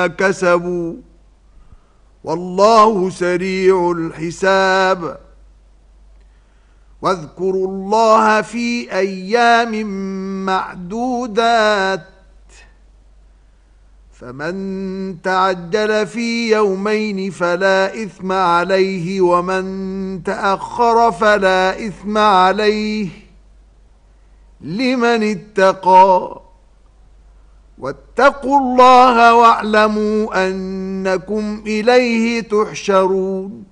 كسبوا والله سريع الحساب. واذكروا الله في أيام معدودات، فمن تعجل في يومين فلا إثم عليه، ومن تأخر فلا إثم عليه لمن اتقى. واتقوا الله واعلموا أنكم إليه تحشرون.